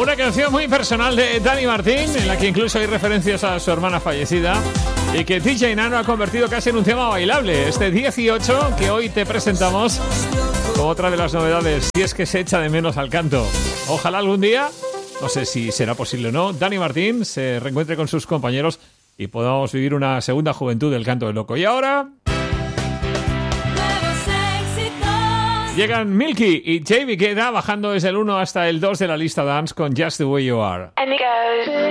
Una canción muy personal de Dani Martín, en la que incluso hay referencias a su hermana fallecida y que DJ Nano ha convertido casi en un tema bailable. Este 18 que hoy te presentamos como otra de las novedades, si es que se echa de menos al canto. Ojalá algún día, no sé si será posible o no, Dani Martín se reencuentre con sus compañeros y podamos vivir una segunda juventud del canto del loco. Y ahora llegan Milky y Jamie Queda bajando desde el 1 hasta el 2 de la lista dance con Just the Way You Are.